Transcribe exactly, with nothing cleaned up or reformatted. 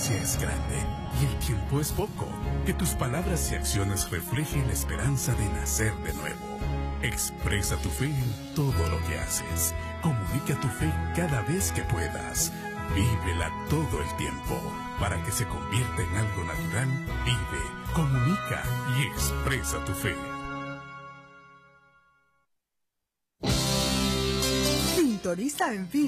paciencia es grande y el tiempo es poco. Que tus palabras y acciones reflejen la esperanza de nacer de nuevo. Expresa tu fe en todo lo que haces. Comunica tu fe cada vez que puedas. Vívela todo el tiempo. Para que se convierta en algo natural, vive, comunica y expresa tu fe. Sintoniza en fin.